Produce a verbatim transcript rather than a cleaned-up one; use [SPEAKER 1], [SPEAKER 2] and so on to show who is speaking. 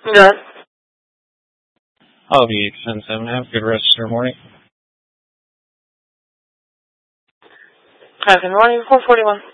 [SPEAKER 1] Good.
[SPEAKER 2] I'll be eight ten seven. Have a good rest of your morning.
[SPEAKER 1] Uh, good morning, four forty-one.